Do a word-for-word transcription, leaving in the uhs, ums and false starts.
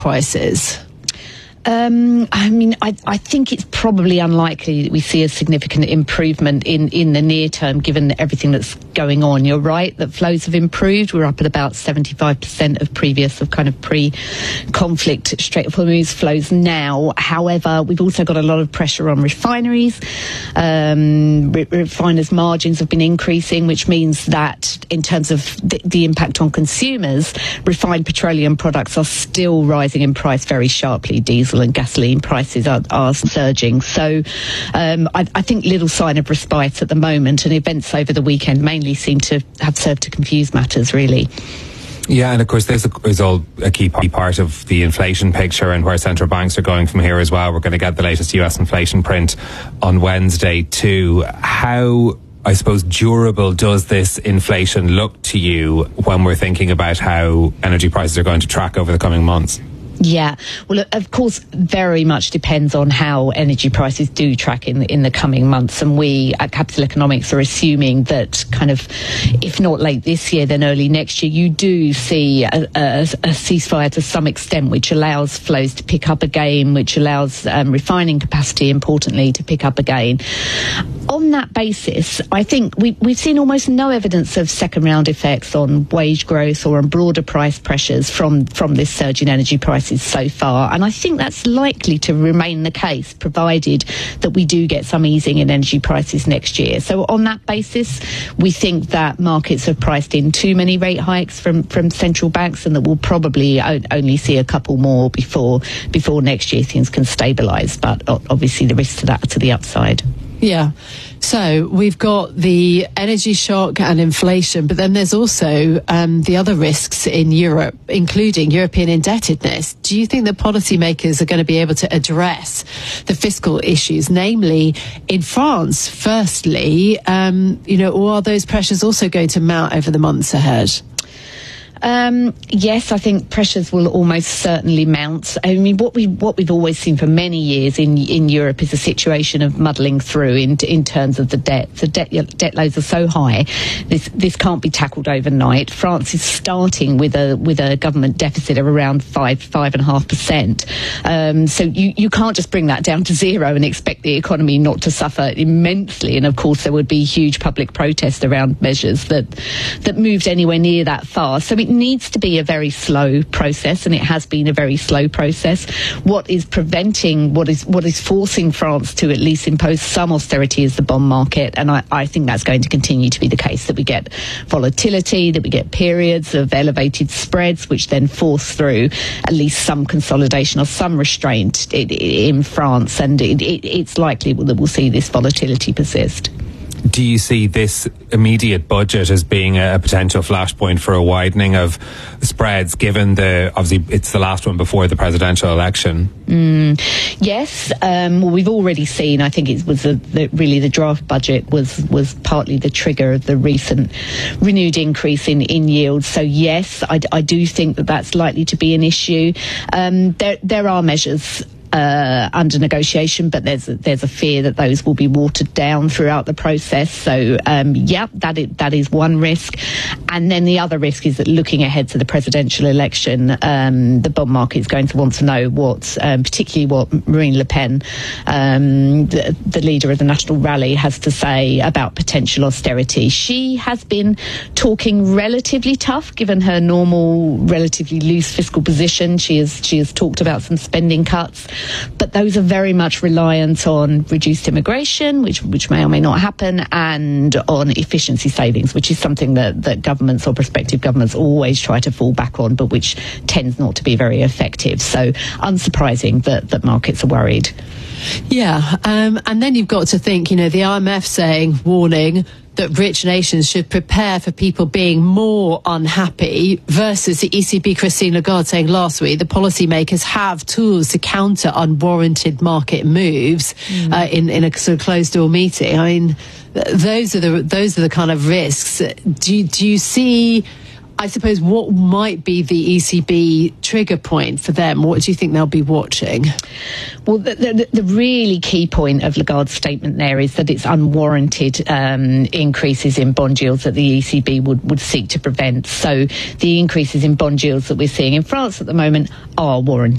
prices? Um, I mean, I, I think it's probably unlikely that we see a significant improvement in, in the near term, given everything that's going on. You're right that flows have improved. We're up at about seventy-five percent of previous, of kind of pre-conflict Strait of Hormuz flows now. However, we've also got a lot of pressure on refineries. Um, re- refiners' margins have been increasing, which means that in terms of the, the impact on consumers, refined petroleum products are still rising in price very sharply. Diesel and gasoline prices are, are surging. So um, I, I think little sign of respite at the moment, and events over the weekend mainly seem to have served to confuse matters, really. Yeah, and of course this is all a key part of the inflation picture and where central banks are going from here as well. We're going to get the latest U S inflation print on Wednesday too. How, I suppose, durable does this inflation look to you when we're thinking about how energy prices are going to track over the coming months? Yeah, well, of course, very much depends on how energy prices do track in the, in the coming months. And we at Capital Economics are assuming that kind of, if not late this year, then early next year, you do see a, a, a ceasefire to some extent, which allows flows to pick up again, which allows um, refining capacity, importantly, to pick up again. On that basis, I think we, we've seen almost no evidence of second round effects on wage growth or on broader price pressures from, from this surge in energy prices so far, and I think that's likely to remain the case, provided that we do get some easing in energy prices next year. So on that basis, we think that markets have priced in too many rate hikes from, from central banks, and that we'll probably only see a couple more before before next year things can stabilise. But obviously the risks to that are to the upside. Yeah. So we've got the energy shock and inflation, but then there's also um, the other risks in Europe, including European indebtedness. Do you think that policymakers are going to be able to address the fiscal issues, namely in France, firstly, um, you know, or are those pressures also going to mount over the months ahead? Um, yes, I think pressures will almost certainly mount. I mean, what we what we've always seen for many years in in Europe is a situation of muddling through in in terms of the debt. The debt debt loads are so high, this this can't be tackled overnight. France is starting with a with a government deficit of around five five and a half percent. Um, so you you can't just bring that down to zero and expect the economy not to suffer immensely. And of course, there would be huge public protest around measures that that moved anywhere near that far. So it needs to be a very slow process, and it has been a very slow process. What is preventing, what is what is forcing France to at least impose some austerity is the bond market, and I, I think that's going to continue to be the case, that we get volatility, that we get periods of elevated spreads, which then force through at least some consolidation or some restraint in, in France, and it, it, it's likely that we'll see this volatility persist. Do you see this immediate budget as being a potential flashpoint for a widening of spreads, given the, obviously it's the last one before the presidential election? Mm, yes, um, well, we've already seen, I think it was a, the, really the draft budget was, was partly the trigger of the recent renewed increase in, in yields. So yes, I, I do think that that's likely to be an issue. Um, there, there are measures Uh, under negotiation, but there's a, there's a fear that those will be watered down throughout the process. So, um, yeah, that is, that is one risk. And then the other risk is that looking ahead to the presidential election, um, the bond market is going to want to know what, um, particularly what Marine Le Pen, um, the, the leader of the National Rally, has to say about potential austerity. She has been talking relatively tough, given her normal, relatively loose fiscal position. She has she has talked about some spending cuts. But those are very much reliant on reduced immigration, which which may or may not happen, and on efficiency savings, which is something that, that governments or prospective governments always try to fall back on, but which tends not to be very effective. So unsurprising that, that markets are worried. Yeah, um, and then you've got to think, you know, the I M F saying, warning, that rich nations should prepare for people being more unhappy, versus the E C B Christine Lagarde saying last week the policymakers have tools to counter unwarranted market moves mm. uh, in, in a sort of closed-door meeting. I mean, th- those are the those are the kind of risks. Do you, do you see... I suppose what might be the E C B trigger point for them? What do you think they'll be watching? Well, the, the, the really key point of Lagarde's statement there is that it's unwarranted um, increases in bond yields that the E C B would, would seek to prevent. So the increases in bond yields that we're seeing in France at the moment are warranted.